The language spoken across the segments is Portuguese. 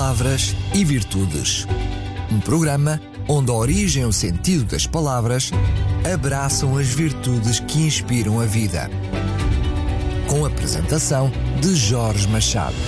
Palavras e Virtudes. Um programa onde a origem e o sentido das palavras abraçam as virtudes que inspiram a vida. Com a apresentação de Jorge Machado.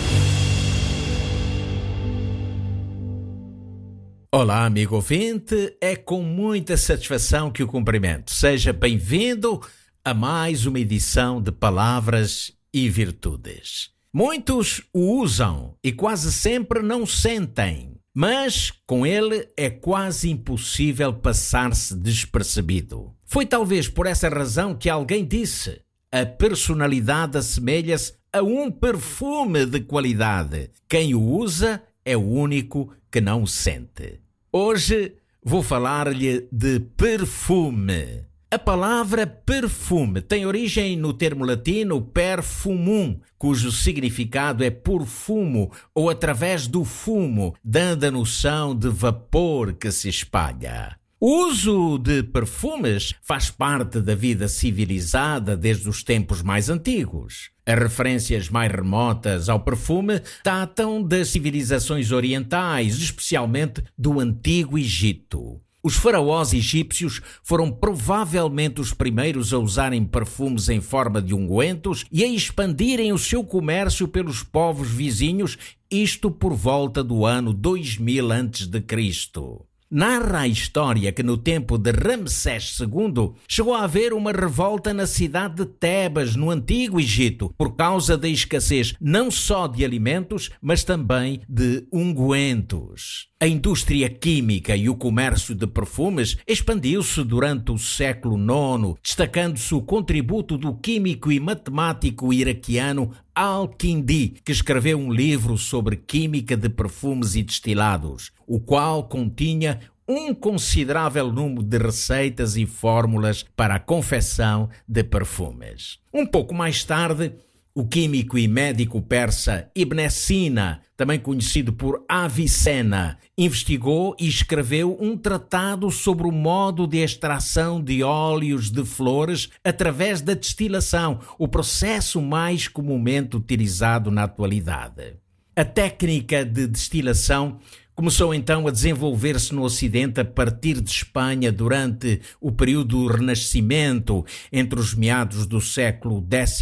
Olá, amigo ouvinte, é com muita satisfação que o cumprimento. Seja bem-vindo a mais uma edição de Palavras e Virtudes. Muitos o usam e quase sempre não sentem, mas com ele é quase impossível passar-se despercebido. Foi talvez por essa razão que alguém disse: a personalidade assemelha-se a um perfume de qualidade. Quem o usa é o único que não o sente. Hoje vou falar-lhe de perfume. A palavra perfume tem origem no termo latino perfumum, cujo significado é por fumo ou através do fumo, dando a noção de vapor que se espalha. O uso de perfumes faz parte da vida civilizada desde os tempos mais antigos. As referências mais remotas ao perfume datam das civilizações orientais, especialmente do Antigo Egito. Os faraós egípcios foram provavelmente os primeiros a usarem perfumes em forma de ungüentos e a expandirem o seu comércio pelos povos vizinhos, isto por volta do ano 2000 a.C. Narra a história que no tempo de Ramsés II chegou a haver uma revolta na cidade de Tebas, no Antigo Egito, por causa da escassez não só de alimentos, mas também de ungüentos. A indústria química e o comércio de perfumes expandiu-se durante o século IX, destacando-se o contributo do químico e matemático iraquiano Al-Kindi, que escreveu um livro sobre química de perfumes e destilados, o qual continha um considerável número de receitas e fórmulas para a confecção de perfumes. Um pouco mais tarde, o químico e médico persa Ibn Sina, também conhecido por Avicena, investigou e escreveu um tratado sobre o modo de extração de óleos de flores através da destilação, o processo mais comumente utilizado na atualidade. A técnica de destilação começou então a desenvolver-se no Ocidente a partir de Espanha durante o período do Renascimento, entre os meados do século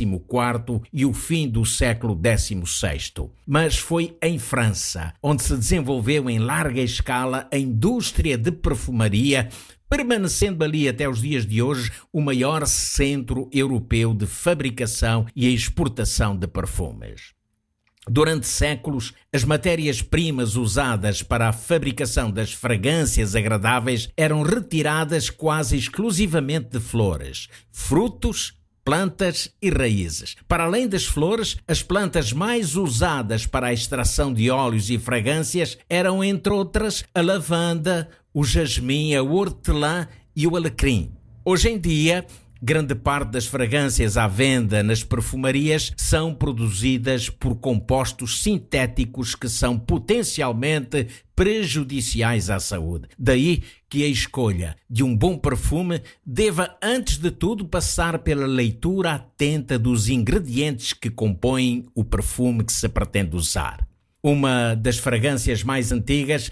XIV e o fim do século XVI. Mas foi em França, onde se desenvolveu em larga escala a indústria de perfumaria, permanecendo ali até os dias de hoje o maior centro europeu de fabricação e exportação de perfumes. Durante séculos, as matérias-primas usadas para a fabricação das fragrâncias agradáveis eram retiradas quase exclusivamente de flores, frutos, plantas e raízes. Para além das flores, as plantas mais usadas para a extração de óleos e fragrâncias eram, entre outras, a lavanda, o jasmim, a hortelã e o alecrim. Hoje em dia, grande parte das fragrâncias à venda nas perfumarias são produzidas por compostos sintéticos que são potencialmente prejudiciais à saúde. Daí que a escolha de um bom perfume deva, antes de tudo, passar pela leitura atenta dos ingredientes que compõem o perfume que se pretende usar. Uma das fragrâncias mais antigas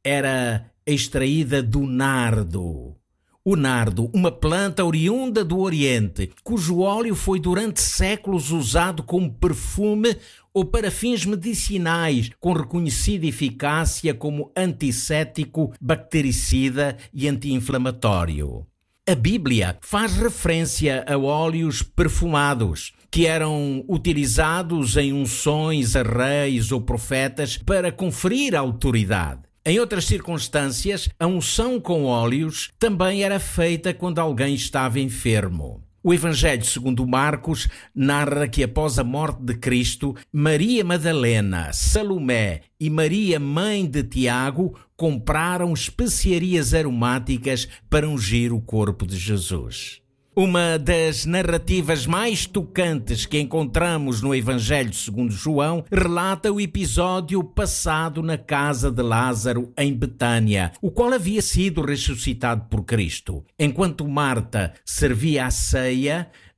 era extraída do nardo. O nardo, uma planta oriunda do Oriente, cujo óleo foi durante séculos usado como perfume ou para fins medicinais, com reconhecida eficácia como antisséptico, bactericida e anti-inflamatório. A Bíblia faz referência a óleos perfumados, que eram utilizados em unções a reis ou profetas para conferir autoridade. Em outras circunstâncias, a unção com óleos também era feita quando alguém estava enfermo. O Evangelho segundo Marcos narra que após a morte de Cristo, Maria Madalena, Salomé e Maria, mãe de Tiago, compraram especiarias aromáticas para ungir o corpo de Jesus. Uma das narrativas mais tocantes que encontramos no Evangelho segundo João relata o episódio passado na casa de Lázaro em Betânia, o qual havia sido ressuscitado por Cristo. Enquanto Marta servia a ceia,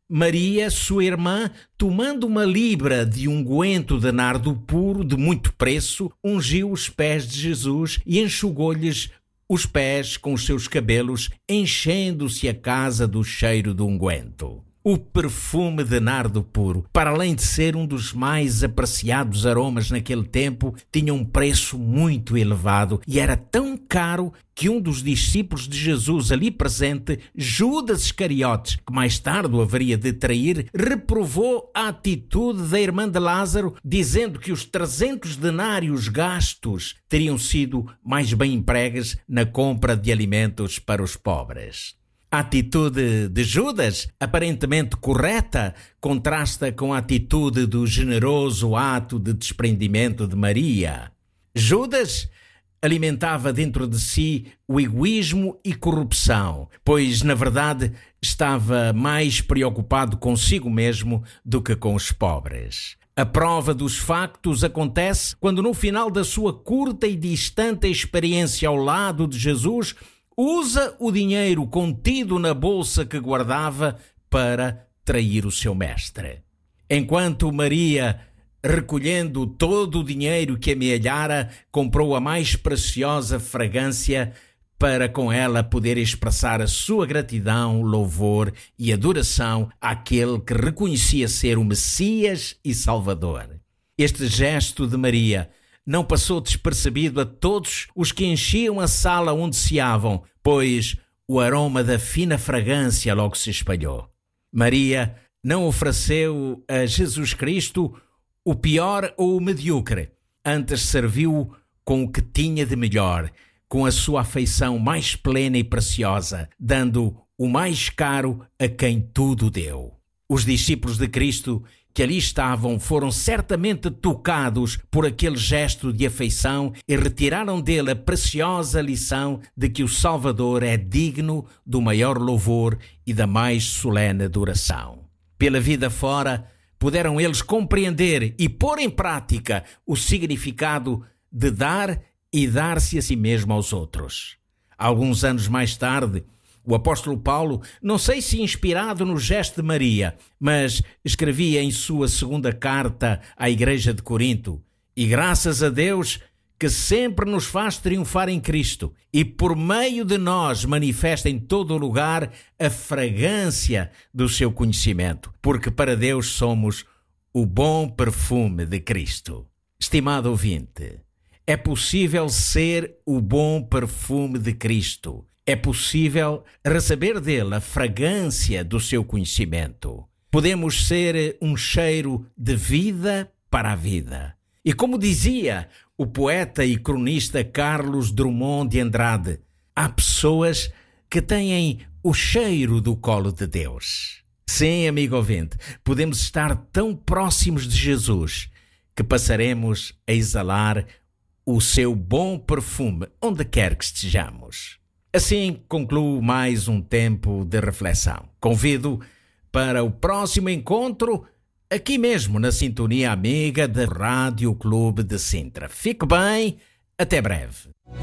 Maria, sua irmã, tomando uma libra de unguento de nardo puro de muito preço, ungiu os pés de Jesus e enxugou-lhes os pés com os seus cabelos, enchendo-se a casa do cheiro do unguento. O perfume de nardo puro, para além de ser um dos mais apreciados aromas naquele tempo, tinha um preço muito elevado e era tão caro que um dos discípulos de Jesus ali presente, Judas Iscariotes, que mais tarde o haveria de trair, reprovou a atitude da irmã de Lázaro, dizendo que os 300 denários gastos teriam sido mais bem empregues na compra de alimentos para os pobres. A atitude de Judas, aparentemente correta, contrasta com a atitude do generoso ato de desprendimento de Maria. Judas alimentava dentro de si o egoísmo e corrupção, pois, na verdade, estava mais preocupado consigo mesmo do que com os pobres. A prova dos factos acontece quando, no final da sua curta e distante experiência ao lado de Jesus, usa o dinheiro contido na bolsa que guardava para trair o seu mestre. Enquanto Maria, recolhendo todo o dinheiro que amealhara, comprou a mais preciosa fragrância para com ela poder expressar a sua gratidão, louvor e adoração àquele que reconhecia ser o Messias e Salvador. Este gesto de Maria não passou despercebido a todos os que enchiam a sala onde ceavam, pois o aroma da fina fragrância logo se espalhou. Maria não ofereceu a Jesus Cristo o pior ou o medíocre, antes serviu com o que tinha de melhor, com a sua afeição mais plena e preciosa, dando o mais caro a quem tudo deu. Os discípulos de Cristo que ali estavam foram certamente tocados por aquele gesto de afeição e retiraram dele a preciosa lição de que o Salvador é digno do maior louvor e da mais solene adoração. Pela vida fora, puderam eles compreender e pôr em prática o significado de dar e dar-se a si mesmo aos outros. Alguns anos mais tarde, o apóstolo Paulo, não sei se inspirado no gesto de Maria, mas escrevia em sua segunda carta à igreja de Corinto: "E graças a Deus que sempre nos faz triunfar em Cristo e por meio de nós manifesta em todo o lugar a fragrância do seu conhecimento, porque para Deus somos o bom perfume de Cristo." Estimado ouvinte, é possível ser o bom perfume de Cristo. É possível receber dele a fragrância do seu conhecimento. Podemos ser um cheiro de vida para a vida. E como dizia o poeta e cronista Carlos Drummond de Andrade, há pessoas que têm o cheiro do colo de Deus. Sim, amigo ouvinte, podemos estar tão próximos de Jesus que passaremos a exalar o seu bom perfume onde quer que estejamos. Assim concluo mais um tempo de reflexão. Convido para o próximo encontro aqui mesmo na sintonia amiga da Rádio Clube de Sintra. Fique bem, até breve.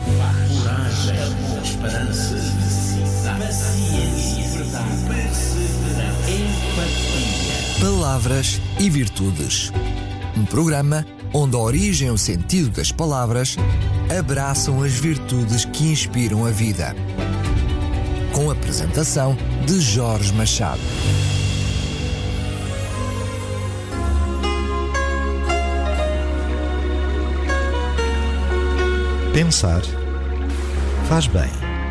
Coragem, esperança, paciência, perseverança, empatia. Palavras e Virtudes. Um programa onde a origem e o sentido das palavras abraçam as virtudes que inspiram a vida. Com a apresentação de Jorge Machado. Pensar faz bem.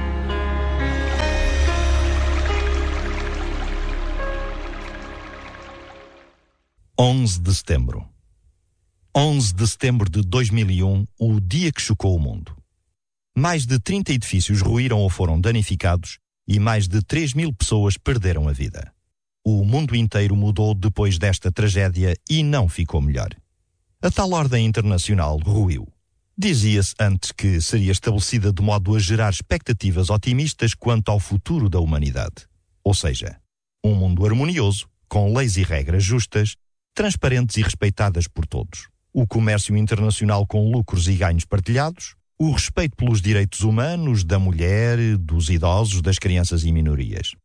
(11 de setembro). 11 de setembro de 2001, o dia que chocou o mundo. Mais de 30 edifícios ruíram ou foram danificados e mais de 3.000 pessoas perderam a vida. O mundo inteiro mudou depois desta tragédia e não ficou melhor. A tal ordem internacional ruiu. Dizia-se antes que seria estabelecida de modo a gerar expectativas otimistas quanto ao futuro da humanidade. Ou seja, um mundo harmonioso, com leis e regras justas, transparentes e respeitadas por todos. O comércio internacional com lucros e ganhos partilhados, o respeito pelos direitos humanos da mulher, dos idosos, das crianças e minorias.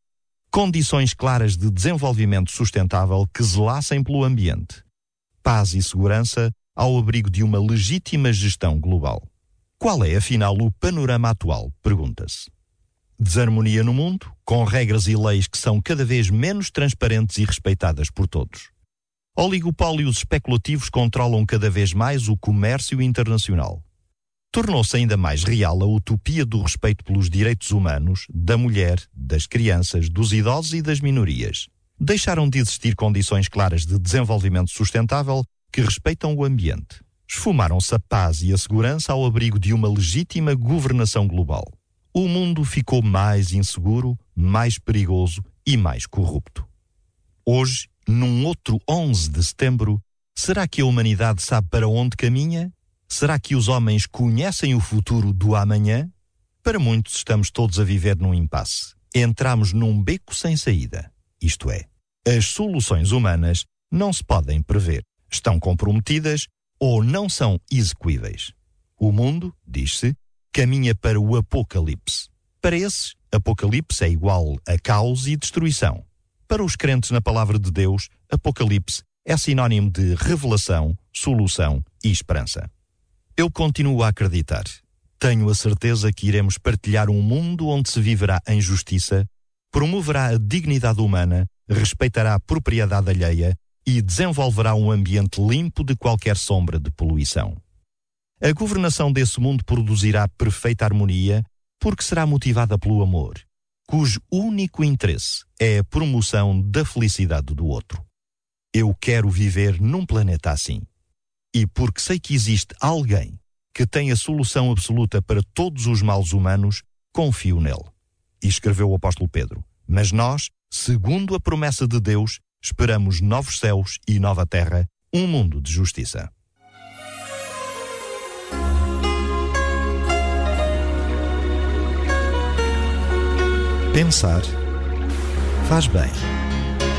condições claras de desenvolvimento sustentável que zelassem pelo ambiente, paz e segurança ao abrigo de uma legítima gestão global. Qual é, afinal, o panorama atual? Pergunta-se. Desarmonia no mundo, com regras e leis que são cada vez menos transparentes e respeitadas por todos. Oligopólios especulativos controlam cada vez mais o comércio internacional. Tornou-se ainda mais real a utopia do respeito pelos direitos humanos, da mulher, das crianças, dos idosos e das minorias. Deixaram de existir condições claras de desenvolvimento sustentável que respeitam o ambiente. Esfumaram-se a paz e a segurança ao abrigo de uma legítima governação global. O mundo ficou mais inseguro, mais perigoso e mais corrupto. Hoje, num outro 11 de setembro, será que a humanidade sabe para onde caminha? Será que os homens conhecem o futuro do amanhã? Para muitos estamos todos a viver num impasse. Entramos num beco sem saída. Isto é, as soluções humanas não se podem prever. Estão comprometidas ou não são execuíveis. O mundo, diz-se, caminha para o apocalipse. Para esses, apocalipse é igual a caos e destruição. Para os crentes na palavra de Deus, apocalipse é sinónimo de revelação, solução e esperança. Eu continuo a acreditar. Tenho a certeza que iremos partilhar um mundo onde se viverá em justiça, promoverá a dignidade humana, respeitará a propriedade alheia e desenvolverá um ambiente limpo de qualquer sombra de poluição. A governação desse mundo produzirá perfeita harmonia porque será motivada pelo amor, cujo único interesse é a promoção da felicidade do outro. Eu quero viver num planeta assim. E porque sei que existe alguém que tem a solução absoluta para todos os males humanos, confio nele. E escreveu o apóstolo Pedro. Mas nós, segundo a promessa de Deus, esperamos novos céus e nova terra, um mundo de justiça. Pensar faz bem.